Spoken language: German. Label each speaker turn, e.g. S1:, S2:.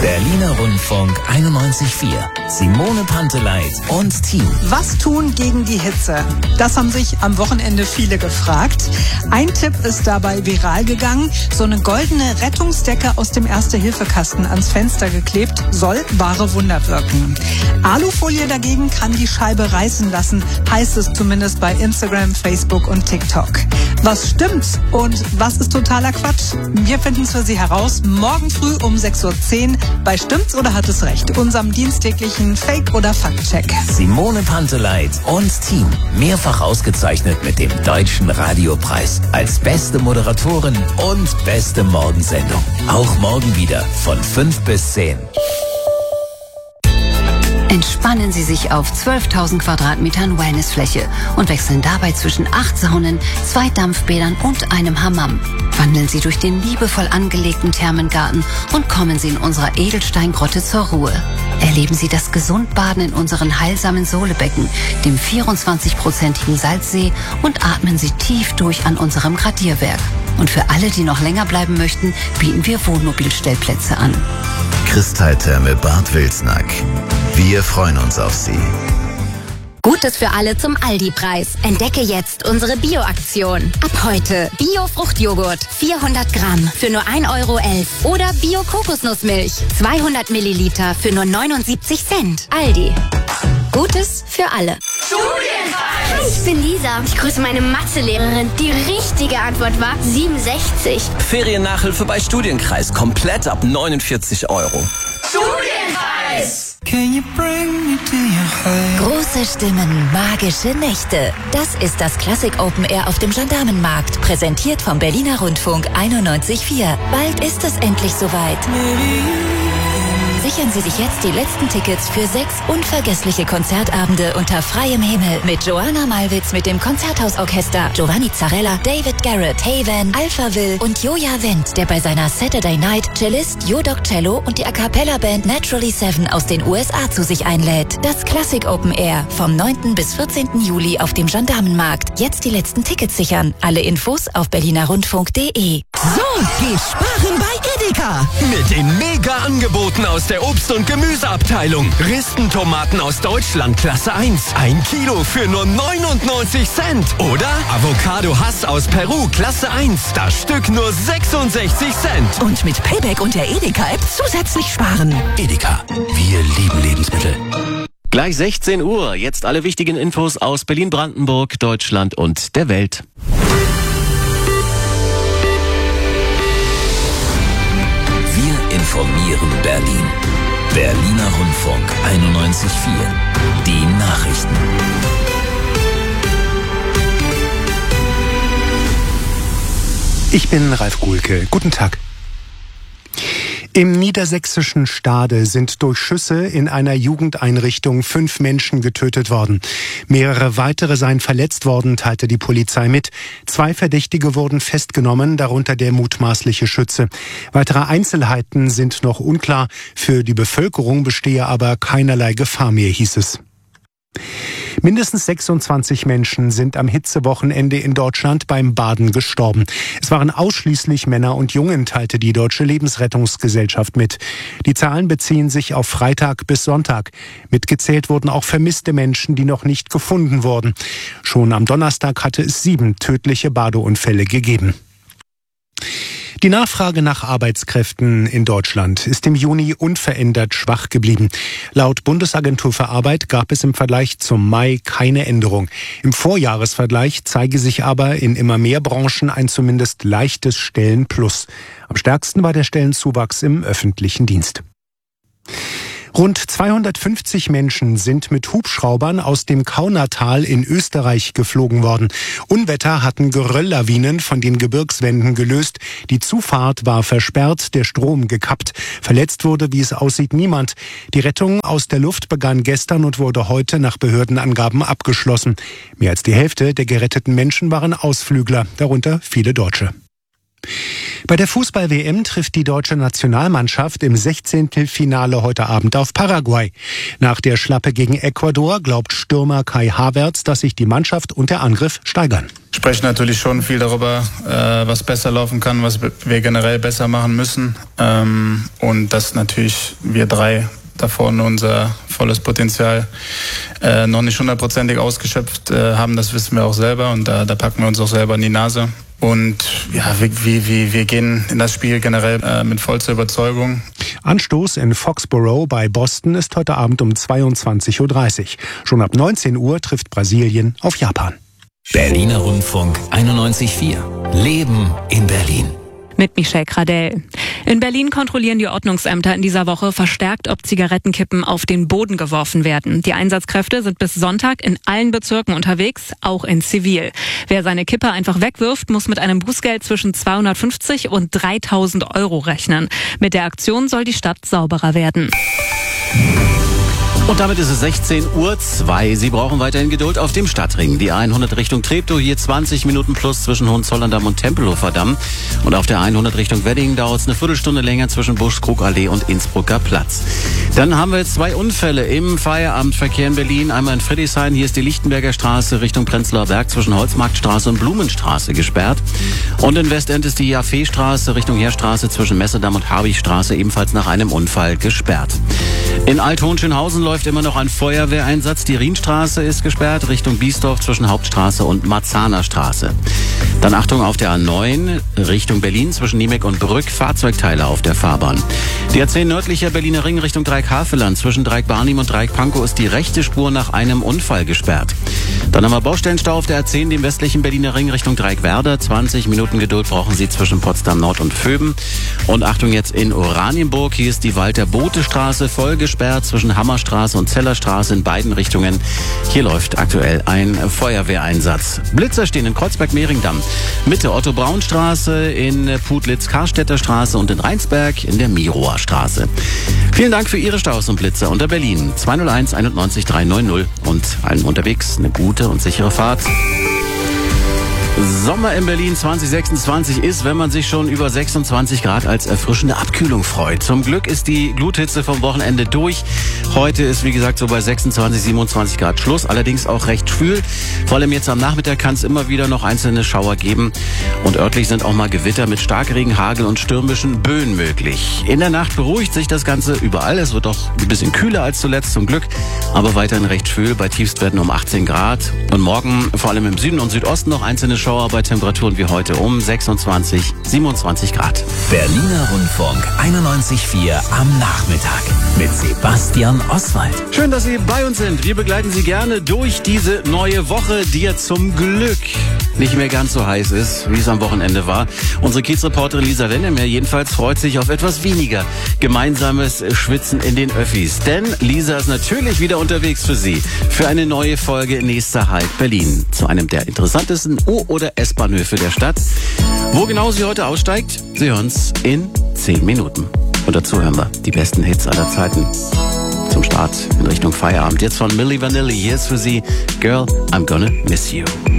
S1: Berliner Rundfunk 91.4. Simone Panteleit und Team.
S2: Was tun gegen die Hitze? Das haben sich am Wochenende viele gefragt. Ein Tipp ist dabei viral gegangen. So eine goldene Rettungsdecke aus dem Erste-Hilfe-Kasten ans Fenster geklebt, soll wahre Wunder wirken. Alufolie dagegen kann die Scheibe reißen lassen, heißt es zumindest bei Instagram, Facebook und TikTok. Was stimmt und was ist totaler Quatsch? Wir finden es für Sie heraus morgen früh um 6.10 Uhr bei Stimmt's oder hat es recht? Unserem dienstäglichen Fake- oder Faktcheck.
S1: Simone Panteleit und Team. Mehrfach ausgezeichnet mit dem Deutschen Radiopreis als beste Moderatorin und beste Morgensendung. Auch morgen wieder von 5 bis 10.
S3: Entspannen Sie sich auf 12.000 Quadratmetern Wellnessfläche und wechseln dabei zwischen 8 Saunen, 2 Dampfbädern und einem Hammam. Wandeln Sie durch den liebevoll angelegten Thermengarten und kommen Sie in unserer Edelsteingrotte zur Ruhe. Erleben Sie das Gesundbaden in unseren heilsamen Sohlebecken, dem 24-prozentigen Salzsee und atmen Sie tief durch an unserem Gradierwerk. Und für alle, die noch länger bleiben möchten, bieten wir Wohnmobilstellplätze an.
S4: Kristalltherme Bad Wilsnack. Wir freuen uns auf Sie.
S5: Gutes für alle zum Aldi-Preis. Entdecke jetzt unsere Bio-Aktion. Ab heute Bio-Fruchtjoghurt 400 Gramm für nur 1,11 € oder Bio-Kokosnussmilch 200 Milliliter für nur 79 Cent. Aldi. Gutes für alle.
S6: Studienreis! Ich bin Lisa. Ich grüße meine Mathelehrerin. Die richtige Antwort war 67.
S7: Feriennachhilfe bei Studienkreis. Komplett ab 49 €.
S6: Studienreis!
S8: Große Stimmen, magische Nächte. Das ist das Classic Open Air auf dem Gendarmenmarkt, präsentiert vom Berliner Rundfunk 91.4. Bald ist es endlich soweit. Sichern Sie sich jetzt die letzten Tickets für 6 unvergessliche Konzertabende unter freiem Himmel mit Joanna Malwitz mit dem Konzerthausorchester, Giovanni Zarella, David Garrett, Haven, Alphaville und Joja Wendt, der bei seiner Saturday Night Cellist Jodok Cello und die A Cappella Band Naturally 7 aus den USA zu sich einlädt. Das Classic Open Air vom 9. bis 14. Juli auf dem Gendarmenmarkt. Jetzt die letzten Tickets sichern. Alle Infos auf berlinerrundfunk.de.
S9: So, geht sparen bei Edeka. Mit den Mega-Angeboten aus der Obst- und Gemüseabteilung. Ristentomaten aus Deutschland Klasse 1. 1 Kilo für nur 99 Cent. Oder Avocado Hass aus Peru Klasse 1. Das Stück nur 66 Cent. Und mit Payback und der Edeka-App zusätzlich sparen.
S10: Edeka. Wir lieben Lebensmittel.
S11: Gleich 16 Uhr. Jetzt alle wichtigen Infos aus Berlin-Brandenburg, Deutschland und der Welt.
S1: Wir informieren Berlin. Berliner Rundfunk 91.4. Die Nachrichten.
S12: Ich bin Ralf Guhlke. Guten Tag. Im niedersächsischen Stade sind durch Schüsse in einer Jugendeinrichtung 5 Menschen getötet worden. Mehrere weitere seien verletzt worden, teilte die Polizei mit. 2 Verdächtige wurden festgenommen, darunter der mutmaßliche Schütze. Weitere Einzelheiten sind noch unklar. Für die Bevölkerung bestehe aber keinerlei Gefahr mehr, hieß es. Mindestens 26 Menschen sind am Hitzewochenende in Deutschland beim Baden gestorben. Es waren ausschließlich Männer und Jungen, teilte die Deutsche Lebensrettungsgesellschaft mit. Die Zahlen beziehen sich auf Freitag bis Sonntag. Mitgezählt wurden auch vermisste Menschen, die noch nicht gefunden wurden. Schon am Donnerstag hatte es 7 tödliche Badeunfälle gegeben. Die Nachfrage nach Arbeitskräften in Deutschland ist im Juni unverändert schwach geblieben. Laut Bundesagentur für Arbeit gab es im Vergleich zum Mai keine Änderung. Im Vorjahresvergleich zeige sich aber in immer mehr Branchen ein zumindest leichtes Stellenplus. Am stärksten war der Stellenzuwachs im öffentlichen Dienst. Rund 250 Menschen sind mit Hubschraubern aus dem Kaunertal in Österreich geflogen worden. Unwetter hatten Gerölllawinen von den Gebirgswänden gelöst. Die Zufahrt war versperrt, der Strom gekappt. Verletzt wurde, wie es aussieht, niemand. Die Rettung aus der Luft begann gestern und wurde heute nach Behördenangaben abgeschlossen. Mehr als die Hälfte der geretteten Menschen waren Ausflügler, darunter viele Deutsche. Bei der Fußball-WM trifft die deutsche Nationalmannschaft im 16. Finale heute Abend auf Paraguay. Nach der Schlappe gegen Ecuador glaubt Stürmer Kai Havertz, dass sich die Mannschaft und der Angriff steigern.
S13: Wir sprechen natürlich schon viel darüber, was besser laufen kann, was wir generell besser machen müssen. Und dass natürlich wir drei da vorne unser volles Potenzial noch nicht 100%ig ausgeschöpft haben, das wissen wir auch selber und da packen wir uns auch selber in die Nase. Und ja, wir gehen in das Spiel generell mit vollster Überzeugung.
S12: Anstoß in Foxborough bei Boston ist heute Abend um 22.30 Uhr. Schon ab 19 Uhr trifft Brasilien auf Japan.
S1: Berliner Rundfunk 91.4. Leben in Berlin.
S14: Mit Michelle Gradell. In Berlin kontrollieren die Ordnungsämter in dieser Woche verstärkt, ob Zigarettenkippen auf den Boden geworfen werden. Die Einsatzkräfte sind bis Sonntag in allen Bezirken unterwegs, auch in Zivil. Wer seine Kippe einfach wegwirft, muss mit einem Bußgeld zwischen 250 und 3.000 € rechnen. Mit der Aktion soll die Stadt sauberer werden.
S11: Und damit ist es 16.02 Uhr. Sie brauchen weiterhin Geduld auf dem Stadtring. Die 100 Richtung Treptow, hier 20 Minuten plus zwischen Hohenzollern-Damm und Tempelhofer Damm. Und auf der 100 Richtung Wedding dauert es eine Viertelstunde länger zwischen Busch-Krug-Allee und Innsbrucker Platz. Dann haben wir jetzt 2 Unfälle im Feierabendverkehr in Berlin. Einmal in Friedrichshain, hier ist die Lichtenberger Straße Richtung Prenzlauer Berg zwischen Holzmarktstraße und Blumenstraße gesperrt. Und in Westend ist die Jaffe-Straße Richtung Heerstraße zwischen Messedamm und Habigstraße ebenfalls nach einem Unfall gesperrt. In Alt-Hohenschönhausen läuft immer noch ein Feuerwehreinsatz. Die Rienstraße ist gesperrt, Richtung Biesdorf zwischen Hauptstraße und Marzahner Straße. Dann Achtung auf der A9, Richtung Berlin zwischen Niemek und Brück, Fahrzeugteile auf der Fahrbahn. Die A10 nördlicher Berliner Ring Richtung Dreieck-Havelland zwischen Dreieck-Barnim und Dreieck-Pankow ist die rechte Spur nach einem Unfall gesperrt. Dann haben wir Baustellenstau auf der A10, dem westlichen Berliner Ring Richtung Dreieck-Werder. 20 Minuten Geduld brauchen Sie zwischen Potsdam Nord und Vöben. Und Achtung jetzt in Oranienburg, hier ist die Walter-Bote-Straße voll gesperrt zwischen Hammerstraße und Zellerstraße in beiden Richtungen. Hier läuft aktuell ein Feuerwehreinsatz. Blitzer stehen in Kreuzberg-Mehringdamm, Mitte Otto-Braun-Straße, in Putlitz-Karstädter Straße und in Rheinsberg in der Mirower Straße. Vielen Dank für Ihre Staus und Blitzer unter Berlin 201 91 390 und allen unterwegs eine gute und sichere Fahrt. Sommer in Berlin 2026 ist, wenn man sich schon über 26 Grad als erfrischende Abkühlung freut. Zum Glück ist die Gluthitze vom Wochenende durch. Heute ist, wie gesagt, so bei 26, 27 Grad Schluss. Allerdings auch recht schwül. Vor allem jetzt am Nachmittag kann es immer wieder noch einzelne Schauer geben. Und örtlich sind auch mal Gewitter mit Starkregen, Hagel und stürmischen Böen möglich. In der Nacht beruhigt sich das Ganze überall. Es wird auch ein bisschen kühler als zuletzt, zum Glück. Aber weiterhin recht schwül bei Tiefstwerten um 18 Grad. Und morgen vor allem im Süden und Südosten noch einzelne Schauer bei Temperaturen wie heute um 26, 27 Grad.
S1: Berliner Rundfunk 91.4 am Nachmittag mit Sebastian Oswald.
S11: Schön, dass Sie bei uns sind. Wir begleiten Sie gerne durch diese neue Woche, die ja zum Glück nicht mehr ganz so heiß ist, wie es am Wochenende war. Unsere Kiezreporterin Lisa Wennemer jedenfalls freut sich auf etwas weniger gemeinsames Schwitzen in den Öffis. Denn Lisa ist natürlich wieder unterwegs für Sie für eine neue Folge Nächster Halt Berlin. Zu einem der interessantesten O- oder S-Bahnhöfe der Stadt. Wo genau sie heute aussteigt, Sie hören es in 10 Minuten. Und dazu hören wir die besten Hits aller Zeiten. Zum Start in Richtung Feierabend. Jetzt von Milli Vanilli. Hier ist für Sie Girl, I'm Gonna Miss You.